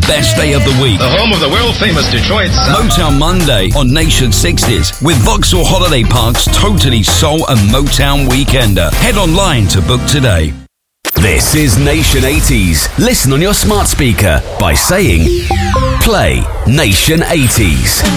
best day of the week. The home of the world-famous Detroit Sound. Motown Monday on Nation 60s with Vauxhall Holiday Park's totally soul and Motown weekender. Head online to book today. This is Nation 80s. Listen on your smart speaker by saying, play Nation 80s.